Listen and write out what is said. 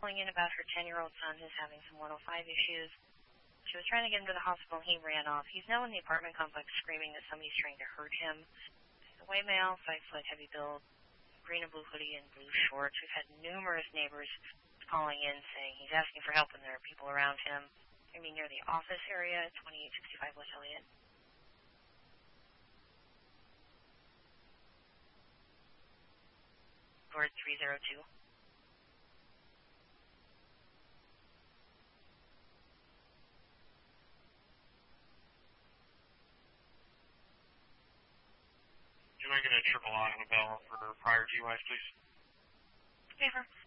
calling in about her 10-year-old son who's having some 105 issues. She was trying to get him to the hospital, and he ran off. He's now in the apartment complex screaming that somebody's trying to hurt him. He's a white male, 5 foot, heavy build, green and blue hoodie and blue shorts. We've had numerous neighbors calling in saying he's asking for help, and there are people around him. I mean, near the office area, 2865 West Elliott. Board 302. Do I get a triple I on a bell for prior DUIs, please? Favor.